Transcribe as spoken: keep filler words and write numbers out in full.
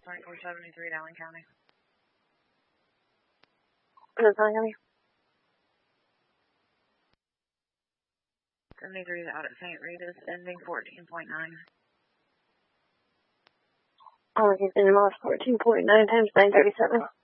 twenty-four seventy-three, Allen County. Allen County. seventy-three is out at Saint Rita's, ending fourteen point nine. I'll give them off fourteen point nine times nine thirty-seven.